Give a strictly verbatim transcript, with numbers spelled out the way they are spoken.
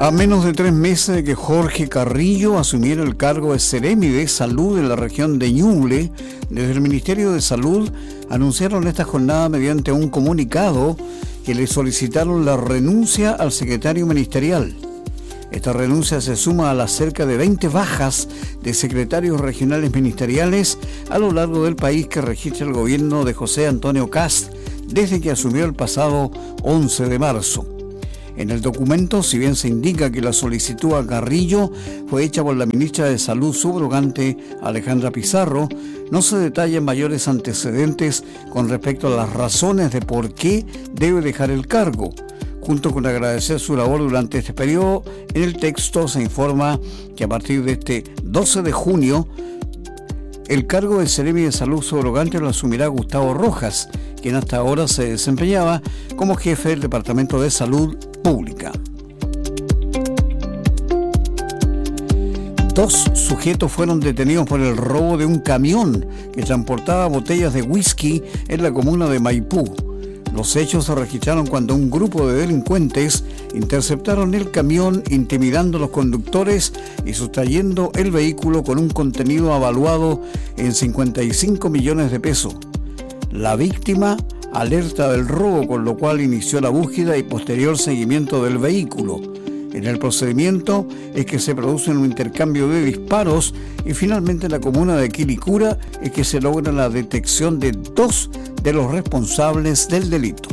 A menos de tres meses de que Jorge Carrillo asumiera el cargo de Seremi de Salud en la región de Ñuble, desde el Ministerio de Salud anunciaron esta jornada mediante un comunicado que le solicitaron la renuncia al secretario ministerial. Esta renuncia se suma a las cerca de veinte bajas de secretarios regionales ministeriales a lo largo del país que registra el gobierno de José Antonio Kast desde que asumió el pasado once de marzo. En el documento, si bien se indica que la solicitud a Carrillo fue hecha por la ministra de Salud subrogante Alejandra Pizarro, no se detallan mayores antecedentes con respecto a las razones de por qué debe dejar el cargo. Junto con agradecer su labor durante este periodo, en el texto se informa que a partir de este doce de junio, el cargo de Seremi de Salud subrogante lo asumirá Gustavo Rojas, quien hasta ahora se desempeñaba como jefe del Departamento de Salud Pública. Dos sujetos fueron detenidos por el robo de un camión que transportaba botellas de whisky en la comuna de Maipú. Los hechos se registraron cuando un grupo de delincuentes interceptaron el camión, intimidando a los conductores y sustrayendo el vehículo con un contenido avaluado en cincuenta y cinco millones de pesos. La víctima alerta del robo, con lo cual inició la búsqueda y posterior seguimiento del vehículo. En el procedimiento es que se produce un intercambio de disparos y finalmente en la comuna de Quilicura es que se logra la detección de dos de los responsables del delito.